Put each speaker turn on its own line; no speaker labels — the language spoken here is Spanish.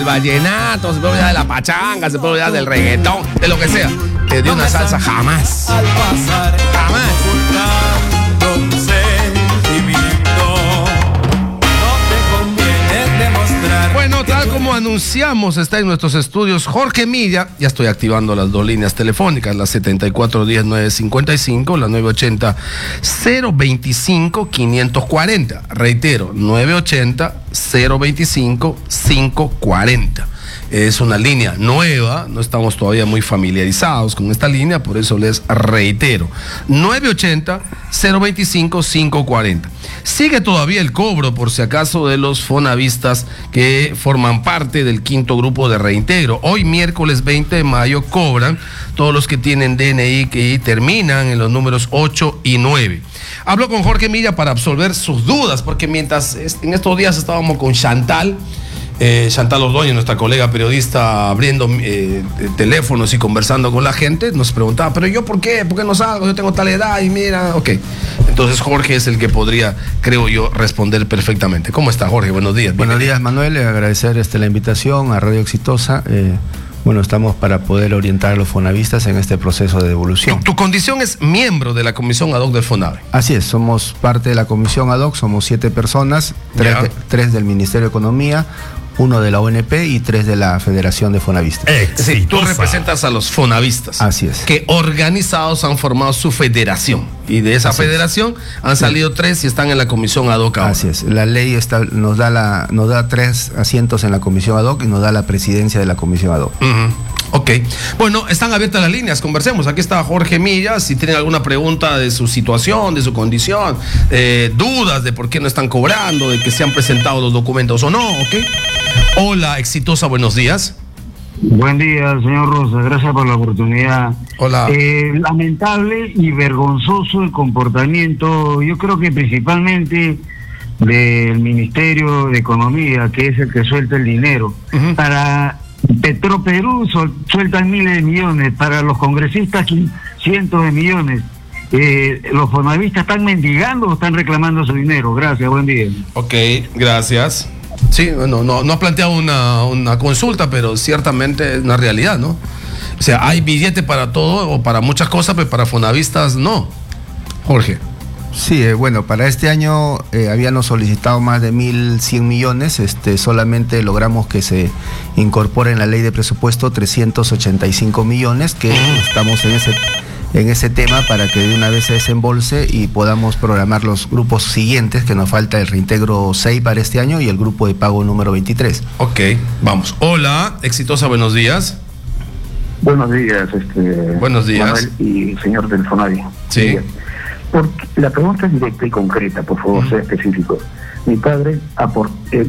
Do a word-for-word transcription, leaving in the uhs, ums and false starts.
vallenato, se puede olvidar de la pachanga, se puede olvidar del reggaetón, de lo que sea. Te dio una salsa jamás. Jamás. Bueno, tal como anunciamos, está en nuestros estudios Jorge Milla. Ya estoy activando las dos líneas telefónicas, la setenta y cuatro diez nueve cincuenta y cinco, la nueve ochenta cero veinticinco quinientos cuarenta. Reitero, nueve ochenta cero veinticinco quinientos cuarenta. Es una línea nueva, no estamos todavía muy familiarizados con esta línea, por eso les reitero, nueve ochenta cero veinticinco quinientos cuarenta. Sigue todavía el cobro, por si acaso, de los fonavistas que forman parte del quinto grupo de reintegro. Hoy, miércoles veinte de mayo, cobran todos los que tienen D N I que terminan en los números ocho y nueve. Hablo con Jorge Milla para absolver sus dudas, porque mientras en estos días estábamos con Chantal, Eh, Chantal Ordóñez, nuestra colega periodista, abriendo eh, teléfonos y conversando con la gente, nos preguntaba, pero yo ¿por qué? ¿Por qué no salgo? Yo tengo tal edad y mira, ok. Entonces Jorge es el que podría, creo yo, responder perfectamente. ¿Cómo está, Jorge? Buenos días.
Buenos días, Manuel. Agradecer este, la invitación a Radio Exitosa. Eh, bueno, estamos para poder orientar a los fonavistas en este proceso de devolución.
Tu, tu condición es miembro de la comisión ad hoc del FONAVE.
Así es, somos parte de la comisión ad hoc, somos siete personas, tres, de, tres del Ministerio de Economía, uno de la O N P y tres de la Federación de Fonavistas.
Sí, tú representas a los fonavistas.
Así es.
Que organizados han formado su federación. Y de esa Así federación es. han salido sí. tres y están en la comisión ad hoc ahora.
Así es. La ley está, nos, da la, nos da tres asientos en la comisión ad hoc y nos da la presidencia de la comisión ad hoc.
Uh-huh. Ok. Bueno, están abiertas las líneas, conversemos. Aquí está Jorge Milla, si tienen alguna pregunta de su situación, de su condición, eh, dudas de por qué no están cobrando, de que se han presentado los documentos o no, ok. Hola, Exitosa, buenos días.
Buen día, señor Rosa, gracias por la oportunidad.
Hola.
Eh, lamentable y vergonzoso el comportamiento, yo creo que principalmente del Ministerio de Economía, que es el que suelta el dinero. Uh-huh. Para Petroperú sueltan miles de millones, para los congresistas cientos de millones. Eh, ¿Los fonavistas están mendigando o están reclamando su dinero? Gracias, buen día.
Ok, gracias. Sí, bueno, no, no ha planteado una, una consulta, pero ciertamente es una realidad, ¿no? O sea, hay billete para todo o para muchas cosas, pero para fonavistas no. Jorge.
Sí, eh, bueno, para este año eh, habíamos solicitado más de mil cien millones, este, solamente logramos que se incorpore en la ley de presupuesto trescientos ochenta y cinco millones, que uh-huh. estamos en ese... en ese tema para que de una vez se desembolse y podamos programar los grupos siguientes, que nos falta el reintegro seis para este año y el grupo de pago número veintitrés.
Ok, vamos. Hola, Exitosa, buenos días.
Buenos días, este,
buenos días.
Manuel y señor del FONAVE.
Sí.
Porque la pregunta es directa y concreta, por favor, uh-huh. sea específico. Mi padre aportó... Eh,